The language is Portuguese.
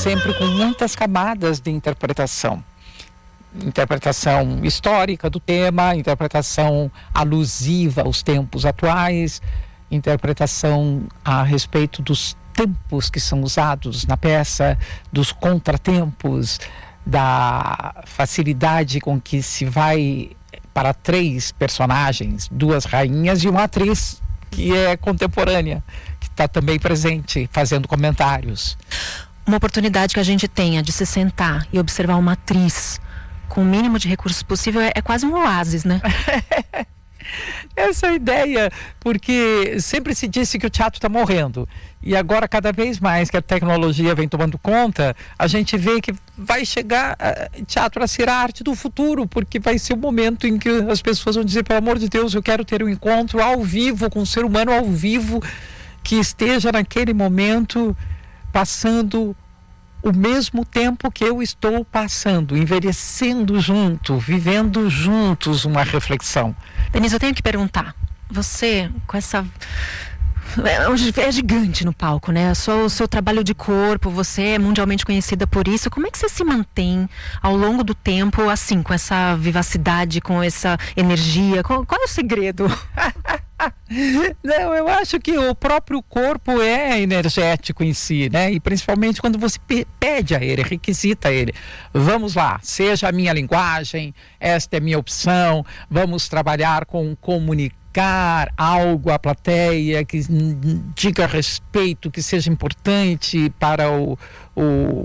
sempre com muitas camadas de interpretação. Interpretação histórica do tema, interpretação alusiva aos tempos atuais, interpretação a respeito dos tempos que são usados na peça, dos contratempos, da facilidade com que se vai para 3 personagens, 2 rainhas e uma atriz que é contemporânea, que está também presente, fazendo comentários. Uma oportunidade que a gente tenha de se sentar e observar uma atriz com o mínimo de recursos possível é quase um oásis, né? Essa é a ideia, porque sempre se disse que o teatro está morrendo, e agora cada vez mais que a tecnologia vem tomando conta, a gente vê que vai chegar teatro a ser a arte do futuro, porque vai ser o momento em que as pessoas vão dizer, pelo amor de Deus, eu quero ter um encontro ao vivo, com um ser humano ao vivo, que esteja naquele momento passando o mesmo tempo que eu estou passando, envelhecendo junto, vivendo juntos uma reflexão. Denise, eu tenho que perguntar, você com essa... é gigante no palco, né? O seu trabalho de corpo, você é mundialmente conhecida por isso. Como é que você se mantém ao longo do tempo, assim, com essa vivacidade, com essa energia? Qual é o segredo? Não, eu acho que o próprio corpo é energético em si, né? E principalmente quando você pede a ele, requisita ele. Vamos lá, seja a minha linguagem, esta é a minha opção, vamos trabalhar com comunicar algo à plateia que diga respeito, que seja importante para o